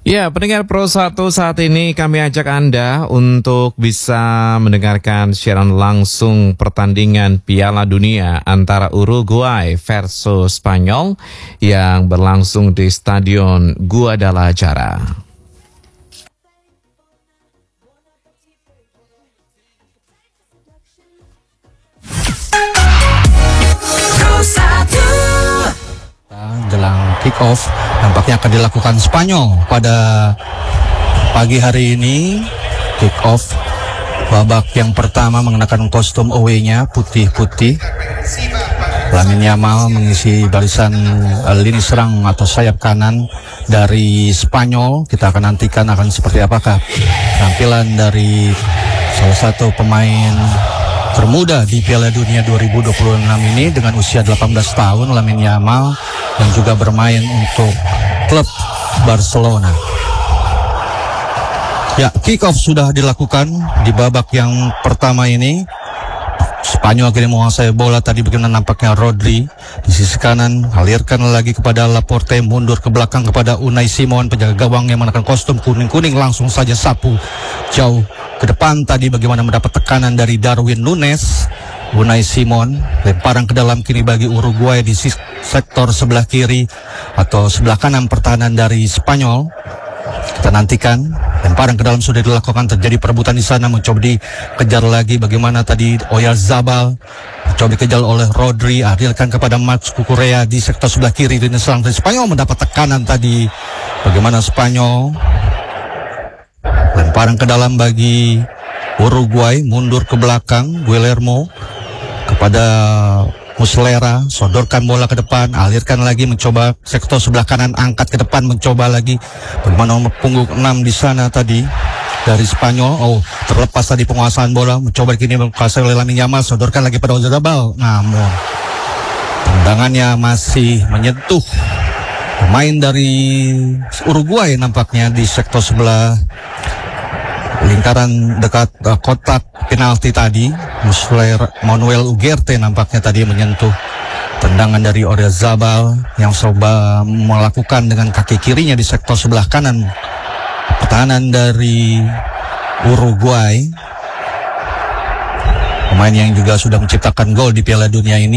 Ya, pendengar Pro 1, saat ini kami ajak Anda untuk bisa mendengarkan siaran langsung pertandingan Piala Dunia antara Uruguay versus Spanyol yang berlangsung di Stadion Guadalajara. Jelang kick off nampaknya akan dilakukan Spanyol pada pagi hari ini. Kick off babak yang pertama mengenakan kostum away-nya putih-putih. Lamine Yamal mengisi barisan lini serang atau sayap kanan dari Spanyol. Kita akan nantikan akan seperti apakah tampilan dari salah satu pemain termuda di Piala Dunia 2026 ini dengan usia 18 tahun, Lamine Yamal, yang juga bermain untuk klub Barcelona. Ya, kick off sudah dilakukan di babak yang pertama ini. Spanyol akhirnya menguasai bola. Tadi bagaimana nampaknya Rodri di sisi kanan, alirkan lagi kepada Laporte, mundur ke belakang kepada Unai Simon, penjaga gawang yang mengenakan kostum kuning-kuning, langsung saja sapu jauh ke depan. Tadi bagaimana mendapat tekanan dari Darwin Núñez. Unai Simon lemparan ke dalam kini bagi Uruguay di sektor sebelah kiri atau sebelah kanan pertahanan dari Spanyol. Kita nantikan lemparan ke dalam sudah dilakukan, terjadi perebutan di sana, mencoba dikejar lagi bagaimana tadi Oyarzabal, mencoba dikejar oleh Rodri, adilkan kepada Marc Cucurella di sektor sebelah kiri. Lini serang dari Spanyol mendapat tekanan tadi, bagaimana Spanyol lemparan ke dalam bagi Uruguay, mundur ke belakang Guillermo kepada Muslera, sodorkan bola ke depan, alirkan lagi, mencoba sektor sebelah kanan, angkat ke depan, mencoba lagi bagaimana nomor punggung 6 di sana tadi dari Spanyol. Oh, terlepas tadi penguasaan bola, mencoba kini menguasai oleh Lamine Yamal, sodorkan lagi pada Oyarzabal, namun tendangannya masih menyentuh pemain dari Uruguay nampaknya di sektor sebelah lingkaran dekat kotak penalti tadi. Manuel Ugarte nampaknya tadi menyentuh tendangan dari Oyarzabal yang coba melakukan dengan kaki kirinya di sektor sebelah kanan pertahanan dari Uruguay, pemain yang juga sudah menciptakan gol di Piala Dunia ini.